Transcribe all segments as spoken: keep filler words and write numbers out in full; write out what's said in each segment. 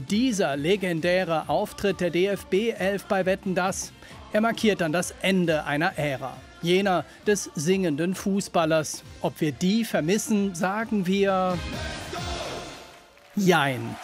Und dieser legendäre Auftritt der D F B elf bei Wetten, dass er markiert dann das Ende einer Ära. Jener des singenden Fußballers. Ob wir die vermissen, sagen wir jein.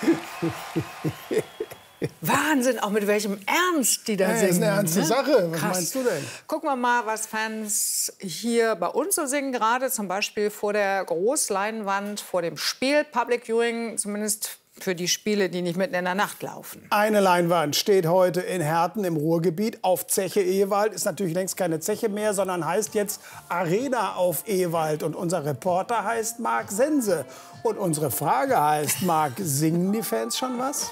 Wahnsinn, auch mit welchem Ernst die da ja, singen. Das ist eine ernste ne? Sache. Was Krass. meinst du denn? Gucken wir mal, was Fans hier bei uns so singen gerade. Zum Beispiel vor der Großleinwand, vor dem Spiel. Public Viewing, zumindest für die Spiele, die nicht mitten in der Nacht laufen. Eine Leinwand steht heute in Herten im Ruhrgebiet auf Zeche Ewald. Ist natürlich längst keine Zeche mehr, sondern heißt jetzt Arena auf Ewald. Und unser Reporter heißt Marc Sense. Und unsere Frage heißt, Marc, singen die Fans schon was?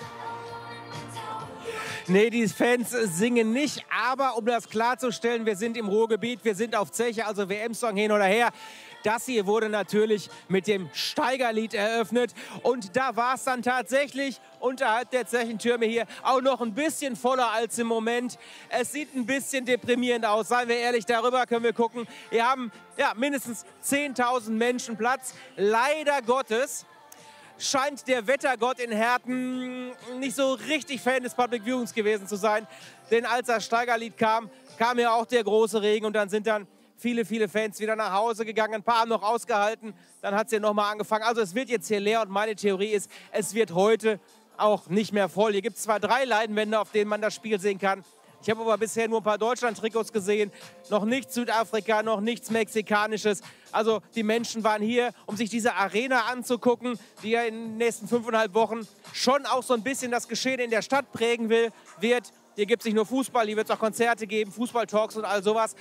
Nee, die Fans singen nicht, aber um das klarzustellen, wir sind im Ruhrgebiet, wir sind auf Zeche, also W M-Song hin oder her. Das hier wurde natürlich mit dem Steigerlied eröffnet und da war es dann tatsächlich unterhalb der Zechentürme hier auch noch ein bisschen voller als im Moment. Es sieht ein bisschen deprimierend aus, seien wir ehrlich, darüber können wir gucken. Wir haben ja, mindestens zehntausend Menschen Platz, leider Gottes. Scheint der Wettergott in Herten nicht so richtig Fan des Public Viewings gewesen zu sein. Denn als das Steigerlied kam, kam ja auch der große Regen und dann sind dann viele, viele Fans wieder nach Hause gegangen. Ein paar haben noch ausgehalten, dann hat es ja noch mal angefangen. Also es wird jetzt hier leer und meine Theorie ist, es wird heute auch nicht mehr voll. Hier gibt es zwar drei Leinwände, auf denen man das Spiel sehen kann. Ich habe aber bisher nur ein paar Deutschland-Trikots gesehen, noch nichts Südafrika, noch nichts Mexikanisches. Also die Menschen waren hier, um sich diese Arena anzugucken, die ja in den nächsten fünfeinhalb Wochen schon auch so ein bisschen das Geschehen in der Stadt prägen will, wird. Hier gibt es nicht nur Fußball, hier wird es auch Konzerte geben, Fußballtalks und all sowas.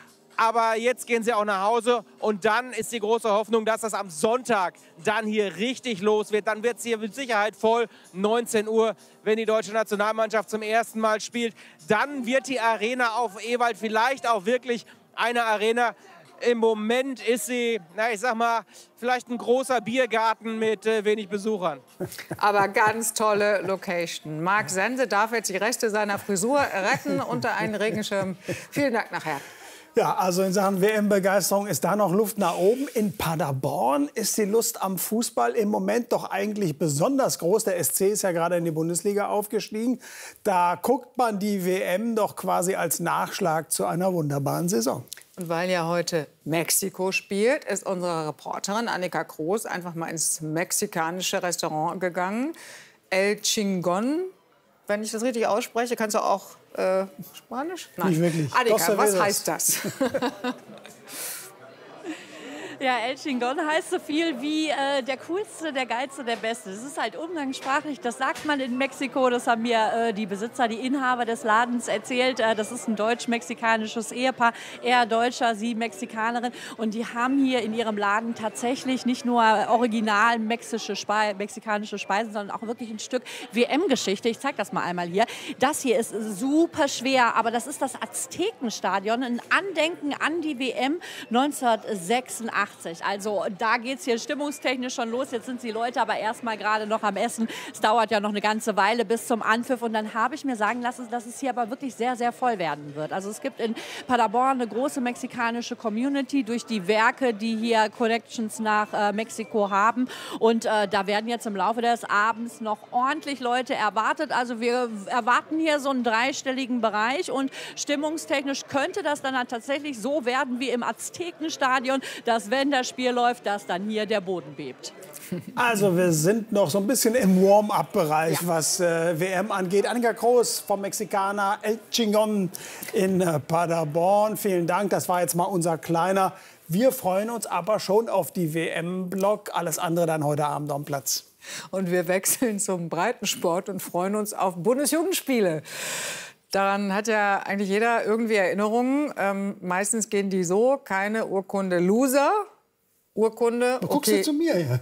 Aber jetzt gehen sie auch nach Hause und dann ist die große Hoffnung, dass das am Sonntag dann hier richtig los wird. Dann wird es hier mit Sicherheit voll, neunzehn Uhr, wenn die deutsche Nationalmannschaft zum ersten Mal spielt. Dann wird die Arena auf Ewald vielleicht auch wirklich eine Arena. Im Moment ist sie, na ich sag mal, vielleicht ein großer Biergarten mit äh, wenig Besuchern. Aber ganz tolle Location. Marc Sense darf jetzt die Reste seiner Frisur retten unter einen Regenschirm. Vielen Dank nachher. Ja, also in Sachen W M-Begeisterung ist da noch Luft nach oben. In Paderborn ist die Lust am Fußball im Moment doch eigentlich besonders groß. Der S C ist ja gerade in die Bundesliga aufgestiegen. Da guckt man die W M doch quasi als Nachschlag zu einer wunderbaren Saison. Und weil ja heute Mexiko spielt, ist unsere Reporterin Annika Groß einfach mal ins mexikanische Restaurant gegangen. El Chingon, wenn ich das richtig ausspreche, kannst du auch äh, Spanisch? Nein. Nicht wirklich. Annika, was heißt das? Ja, El Chingon heißt so viel wie äh, der Coolste, der Geilste, der Beste. Das ist halt umgangssprachlich, das sagt man in Mexiko. Das haben mir äh, die Besitzer, die Inhaber des Ladens erzählt. Äh, das ist ein deutsch-mexikanisches Ehepaar, er Deutscher, sie Mexikanerin. Und die haben hier in ihrem Laden tatsächlich nicht nur original mexische Spe mexikanische Speisen, sondern auch wirklich ein Stück W M-Geschichte. Ich zeige das mal einmal hier. Das hier ist super schwer, aber das ist das Aztekenstadion, ein Andenken an die W M neunzehnhundertsechsundachtzig. Also da geht es hier stimmungstechnisch schon los. Jetzt sind die Leute aber erst mal gerade noch am Essen. Es dauert ja noch eine ganze Weile bis zum Anpfiff. Und dann habe ich mir sagen lassen, dass es hier aber wirklich sehr, sehr voll werden wird. Also es gibt in Paderborn eine große mexikanische Community durch die Werke, die hier Connections nach äh, Mexiko haben. Und äh, da werden jetzt im Laufe des Abends noch ordentlich Leute erwartet. Also wir erwarten hier so einen dreistelligen Bereich. Und stimmungstechnisch könnte das dann tatsächlich so werden wie im Aztekenstadion, dass wenn das Spiel läuft, dass dann hier der Boden bebt. Also wir sind noch so ein bisschen im Warm-up-Bereich, ja, was äh, W M angeht. Annika Groß vom Mexikaner El Chingon in äh, Paderborn. Vielen Dank, das war jetzt mal unser kleiner. Wir freuen uns aber schon auf die W M-Block. Alles andere dann heute Abend am Platz. Und wir wechseln zum Breitensport und freuen uns auf Bundesjugendspiele. Daran hat ja eigentlich jeder irgendwie Erinnerungen. Ähm, meistens gehen die so, keine Urkunde Loser. Urkunde, Du guckst okay. du zu mir, ja.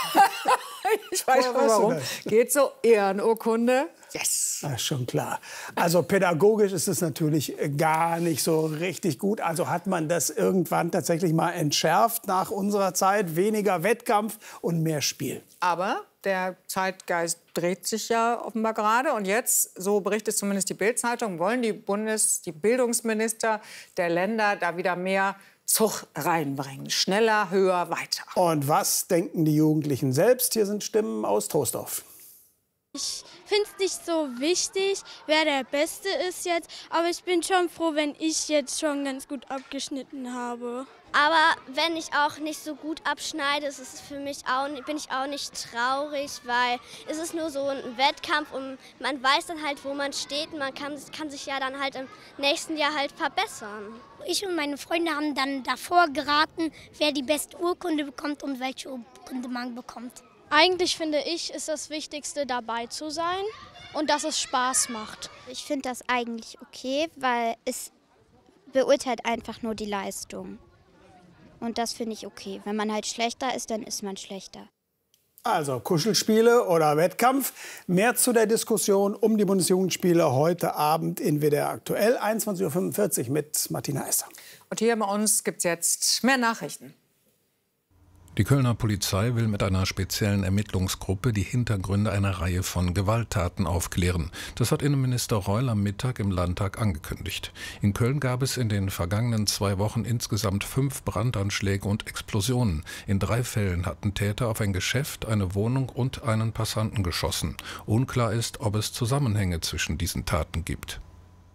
Ich weiß schon warum. Geht so, Ehrenurkunde. Yes. Ja, schon klar. Also pädagogisch ist es natürlich gar nicht so richtig gut. Also hat man das irgendwann tatsächlich mal entschärft nach unserer Zeit. Weniger Wettkampf und mehr Spiel. Aber der Zeitgeist dreht sich ja offenbar gerade. Und jetzt, so berichtet zumindest die Bild-Zeitung, wollen die Bundes-, die Bildungsminister der Länder da wieder mehr Zug reinbringen. Schneller, höher, weiter. Und was denken die Jugendlichen selbst? Hier sind Stimmen aus Troisdorf. Ich finde es nicht so wichtig, wer der Beste ist jetzt, aber ich bin schon froh, wenn ich jetzt schon ganz gut abgeschnitten habe. Aber wenn ich auch nicht so gut abschneide, ist es für mich auch, bin ich auch nicht traurig, weil es ist nur so ein Wettkampf und man weiß dann halt, wo man steht und man kann, kann sich ja dann halt im nächsten Jahr halt verbessern. Ich und meine Freunde haben dann davor geraten, wer die beste Urkunde bekommt und welche Urkunde man bekommt. Eigentlich finde ich, ist das Wichtigste, dabei zu sein und dass es Spaß macht. Ich finde das eigentlich okay, weil es beurteilt einfach nur die Leistung. Und das finde ich okay. Wenn man halt schlechter ist, dann ist man schlechter. Also Kuschelspiele oder Wettkampf. Mehr zu der Diskussion um die Bundesjugendspiele heute Abend in W D R aktuell, einundzwanzig Uhr fünfundvierzig mit Martina Esser. Und hier bei uns gibt es jetzt mehr Nachrichten. Die Kölner Polizei will mit einer speziellen Ermittlungsgruppe die Hintergründe einer Reihe von Gewalttaten aufklären. Das hat Innenminister Reul am Mittag im Landtag angekündigt. In Köln gab es in den vergangenen zwei Wochen insgesamt fünf Brandanschläge und Explosionen. In drei Fällen hatten Täter auf ein Geschäft, eine Wohnung und einen Passanten geschossen. Unklar ist, ob es Zusammenhänge zwischen diesen Taten gibt.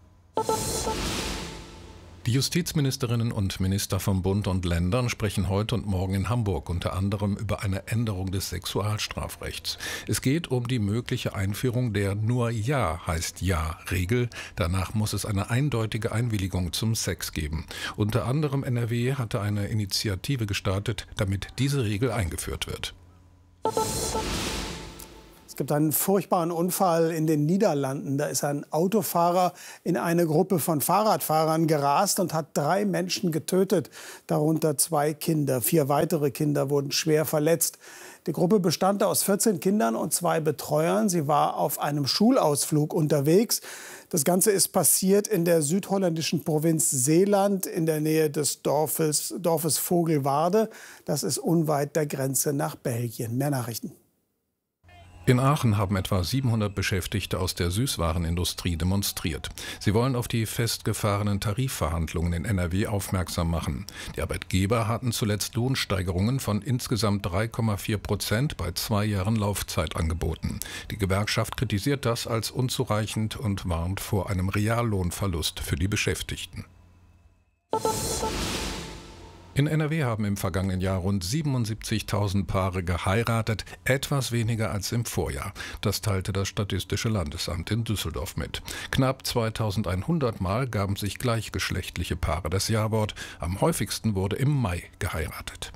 Die Justizministerinnen und Minister von Bund und Ländern sprechen heute und morgen in Hamburg unter anderem über eine Änderung des Sexualstrafrechts. Es geht um die mögliche Einführung der Nur Ja heißt Ja-Regel. Danach muss es eine eindeutige Einwilligung zum Sex geben. Unter anderem N R W hatte eine Initiative gestartet, damit diese Regel eingeführt wird. Es gibt einen furchtbaren Unfall in den Niederlanden. Da ist ein Autofahrer in eine Gruppe von Fahrradfahrern gerast und hat drei Menschen getötet, darunter zwei Kinder. Vier weitere Kinder wurden schwer verletzt. Die Gruppe bestand aus vierzehn Kindern und zwei Betreuern. Sie war auf einem Schulausflug unterwegs. Das Ganze ist passiert in der südholländischen Provinz Zeeland in der Nähe des Dorfes, Dorfes Vogelwarde. Das ist unweit der Grenze nach Belgien. Mehr Nachrichten. In Aachen haben etwa siebenhundert Beschäftigte aus der Süßwarenindustrie demonstriert. Sie wollen auf die festgefahrenen Tarifverhandlungen in N R W aufmerksam machen. Die Arbeitgeber hatten zuletzt Lohnsteigerungen von insgesamt drei Komma vier Prozent bei zwei Jahren Laufzeit angeboten. Die Gewerkschaft kritisiert das als unzureichend und warnt vor einem Reallohnverlust für die Beschäftigten. In N R W haben im vergangenen Jahr rund siebenundsiebzigtausend Paare geheiratet, etwas weniger als im Vorjahr. Das teilte das Statistische Landesamt in Düsseldorf mit. Knapp zweitausendeinhundert Mal gaben sich gleichgeschlechtliche Paare das Ja-Wort. Am häufigsten wurde im Mai geheiratet.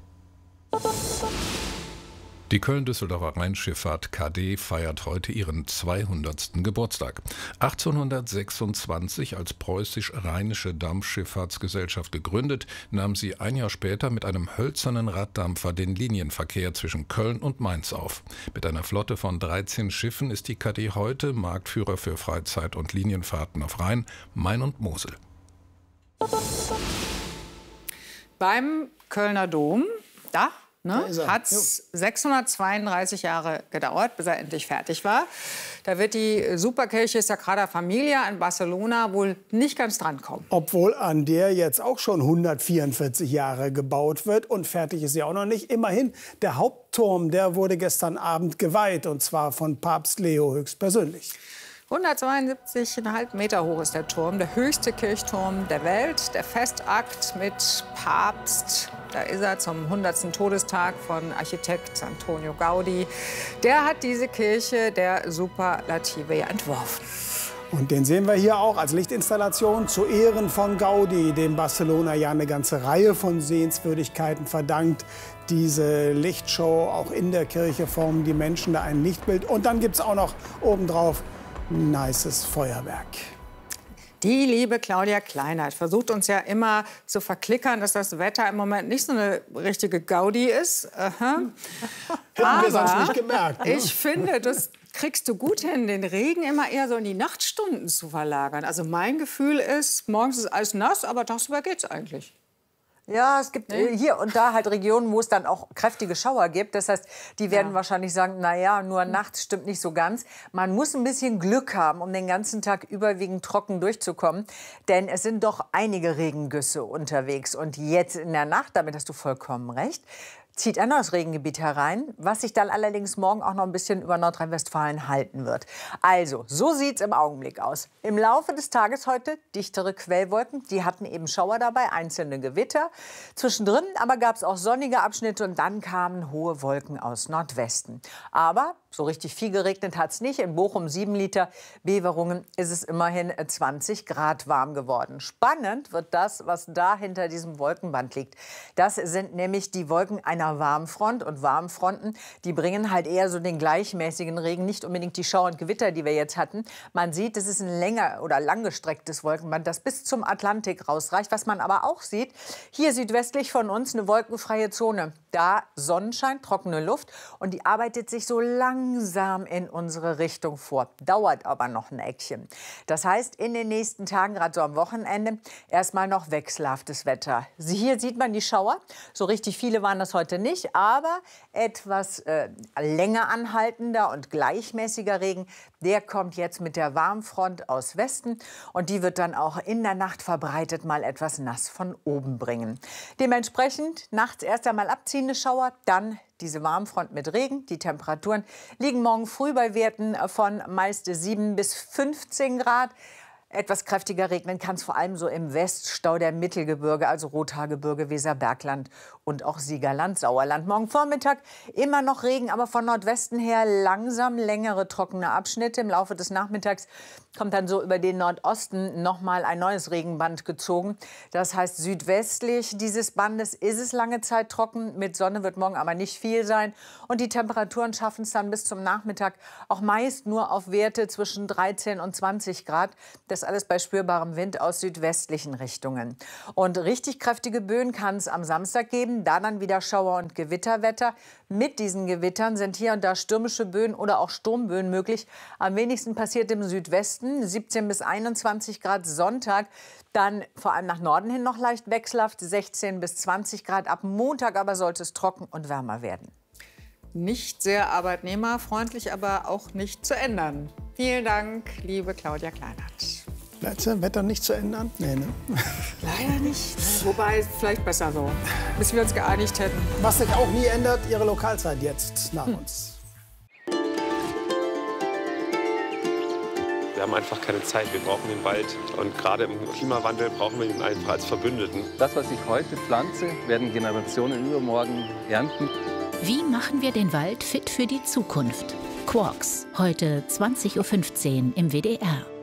Die Köln-Düsseldorfer Rheinschifffahrt K D feiert heute ihren zweihundertsten Geburtstag. achtzehnhundertsechsundzwanzig als preußisch-rheinische Dampfschifffahrtsgesellschaft gegründet, nahm sie ein Jahr später mit einem hölzernen Raddampfer den Linienverkehr zwischen Köln und Mainz auf. Mit einer Flotte von dreizehn Schiffen ist die K D heute Marktführer für Freizeit- und Linienfahrten auf Rhein, Main und Mosel. Beim Kölner Dom, da Ne, hat es sechshundertzweiunddreißig Jahre gedauert, bis er endlich fertig war. Da wird die Superkirche Sagrada Familia in Barcelona wohl nicht ganz drankommen. Obwohl an der jetzt auch schon hundertvierundvierzig Jahre gebaut wird und fertig ist sie auch noch nicht. Immerhin, der Hauptturm, der wurde gestern Abend geweiht, und zwar von Papst Leo höchstpersönlich. hundertzweiundsiebzig Komma fünf Meter hoch ist der Turm, der höchste Kirchturm der Welt. Der Festakt mit Papst, da ist er zum hundertsten Todestag von Architekt Antonio Gaudi. Der hat diese Kirche der Superlative entworfen. Und den sehen wir hier auch als Lichtinstallation zu Ehren von Gaudi, dem Barcelona ja eine ganze Reihe von Sehenswürdigkeiten verdankt. Diese Lichtshow, auch in der Kirche formen die Menschen da ein Lichtbild. Und dann gibt es auch noch obendrauf nices Feuerwerk. Die liebe Claudia Kleinert versucht uns ja immer zu verklickern, dass das Wetter im Moment nicht so eine richtige Gaudi ist. Aha. Hätten wir sonst nicht gemerkt. Ne? Ich finde, das kriegst du gut hin, den Regen immer eher so in die Nachtstunden zu verlagern. Also mein Gefühl ist, morgens ist alles nass, aber tagsüber geht's eigentlich. Ja, es gibt nee. hier und da halt Regionen, wo es dann auch kräftige Schauer gibt. Das heißt, die werden ja. wahrscheinlich sagen, na ja, nur nachts stimmt nicht so ganz. Man muss ein bisschen Glück haben, um den ganzen Tag überwiegend trocken durchzukommen. Denn es sind doch einige Regengüsse unterwegs. Und jetzt in der Nacht, damit hast du vollkommen recht, zieht ein neues Regengebiet herein, was sich dann allerdings morgen auch noch ein bisschen über Nordrhein-Westfalen halten wird. Also, so sieht es im Augenblick aus. Im Laufe des Tages heute dichtere Quellwolken, die hatten eben Schauer dabei, einzelne Gewitter. Zwischendrin aber gab es auch sonnige Abschnitte und dann kamen hohe Wolken aus Nordwesten. Aber so richtig viel geregnet hat es nicht. In Bochum sieben Liter, Beverungen ist es immerhin zwanzig Grad warm geworden. Spannend wird das, was da hinter diesem Wolkenband liegt. Das sind nämlich die Wolken einer Warmfront. Und Warmfronten, die bringen halt eher so den gleichmäßigen Regen, nicht unbedingt die Schauer und Gewitter, die wir jetzt hatten. Man sieht, es ist ein länger oder langgestrecktes Wolkenband, das bis zum Atlantik rausreicht. Was man aber auch sieht, hier südwestlich von uns eine wolkenfreie Zone. Da Sonnenschein, trockene Luft und die arbeitet sich so langsam in unsere Richtung vor. Dauert aber noch ein Eckchen. Das heißt, in den nächsten Tagen, gerade so am Wochenende, erstmal noch wechselhaftes Wetter. Hier sieht man die Schauer. So richtig viele waren das heute nicht, aber etwas äh, länger anhaltender und gleichmäßiger Regen, der kommt jetzt mit der Warmfront aus Westen und die wird dann auch in der Nacht verbreitet mal etwas nass von oben bringen. Dementsprechend nachts erst einmal abziehende Schauer, dann diese Warmfront mit Regen. Die Temperaturen liegen morgen früh bei Werten von meist sieben bis fünfzehn Grad. Etwas kräftiger regnen kann es vor allem so im Weststau der Mittelgebirge, also Rothaargebirge, Weserbergland und auch Siegerland, Sauerland. Morgen Vormittag immer noch Regen, aber von Nordwesten her langsam längere trockene Abschnitte. Im Laufe des Nachmittags kommt dann so über den Nordosten noch mal ein neues Regenband gezogen. Das heißt, südwestlich dieses Bandes ist es lange Zeit trocken. Mit Sonne wird morgen aber nicht viel sein. Und die Temperaturen schaffen es dann bis zum Nachmittag auch meist nur auf Werte zwischen dreizehn und zwanzig Grad. Das alles bei spürbarem Wind aus südwestlichen Richtungen. Und richtig kräftige Böen kann es am Samstag geben, da dann wieder Schauer- und Gewitterwetter. Mit diesen Gewittern sind hier und da stürmische Böen oder auch Sturmböen möglich. Am wenigsten passiert im Südwesten, siebzehn bis einundzwanzig Grad Sonntag. Dann vor allem nach Norden hin noch leicht wechselhaft, sechzehn bis zwanzig Grad. Ab Montag aber sollte es trocken und wärmer werden. Nicht sehr arbeitnehmerfreundlich, aber auch nicht zu ändern. Vielen Dank, liebe Claudia Kleinert. Letzte, Wetter nicht zu ändern? Nee, ne? Leider nicht. Wobei, vielleicht besser so, bis wir uns geeinigt hätten. Was sich auch nie ändert, Ihre Lokalzeit jetzt nach hm. uns. Wir haben einfach keine Zeit. Wir brauchen den Wald. Und gerade im Klimawandel brauchen wir ihn einfach als Verbündeten. Das, was ich heute pflanze, werden Generationen übermorgen ernten. Wie machen wir den Wald fit für die Zukunft? Quarks, heute zwanzig Uhr fünfzehn im W D R.